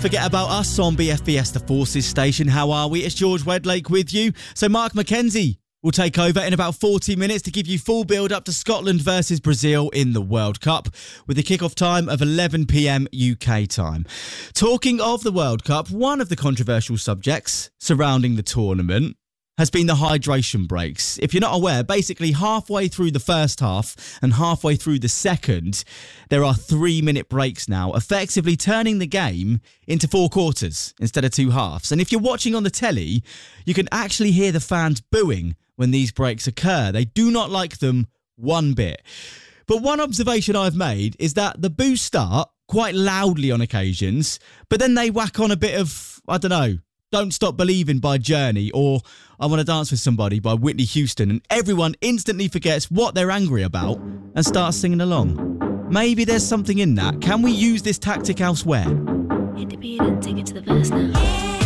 forget about us on BFBS, the Forces Station. How are we? It's George Wedlake with you. So Mark McKenzie will take over in about 40 minutes to give you full build-up to Scotland versus Brazil in the World Cup with a kick-off time of 11 p.m. UK time. Talking of the World Cup, one of the controversial subjects surrounding the tournament has been the hydration breaks. If you're not aware, basically halfway through the first half and halfway through the second, there are 3-minute breaks now, effectively turning the game into 4 quarters instead of 2 halves. And if you're watching on the telly, you can actually hear the fans booing when these breaks occur. They do not like them one bit. But one observation I've made is that the boos start quite loudly on occasions, but then they whack on a bit of, I don't know, Don't Stop Believing by Journey or I Want to Dance with Somebody by Whitney Houston, and everyone instantly forgets what they're angry about and starts singing along. Maybe there's something in that. Can we use this tactic elsewhere? Hit the beat and take it to the verse now.